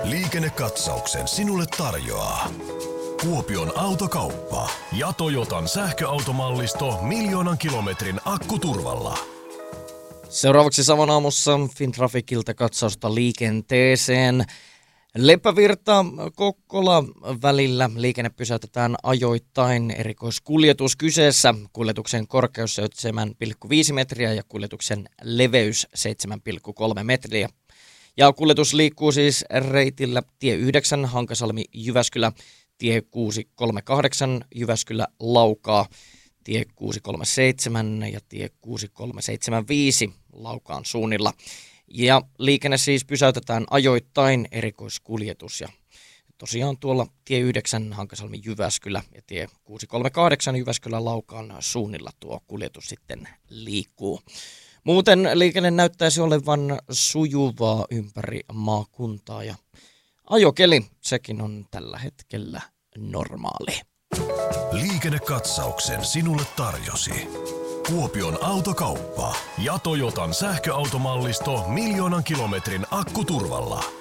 Liikennekatsauksen sinulle tarjoaa Kuopion Autokauppa ja Toyotan sähköautomallisto 1 000 000 kilometrin akkuturvalla. Seuraavaksi Savon aamussa Fintraficilta katsausta liikenteeseen. Leppävirta Kokkola välillä liikenne pysäytetään ajoittain. Erikoiskuljetus kyseessä. Kuljetuksen korkeus 7,5 metriä ja kuljetuksen leveys 7,3 metriä. Ja kuljetus liikkuu siis reitillä tie 9 Hankasalmi-Jyväskylä, tie 638 Jyväskylä-Laukaa, tie 637 ja tie 6375 Laukaan suunnilla. Ja liikenne siis pysäytetään ajoittain, erikoiskuljetus. Ja tosiaan tuolla tie 9 Hankasalmi-Jyväskylä ja tie 638 Jyväskylä-Laukaan suunnilla tuo kuljetus sitten liikkuu. Muuten liikenne näyttäisi olevan sujuvaa ympäri maakuntaa ja ajokeli, sekin on tällä hetkellä normaali. Liikennekatsauksen sinulle tarjosi Kuopion Autokauppa ja Toyotan sähköautomallisto 1 000 000 kilometrin akkuturvalla.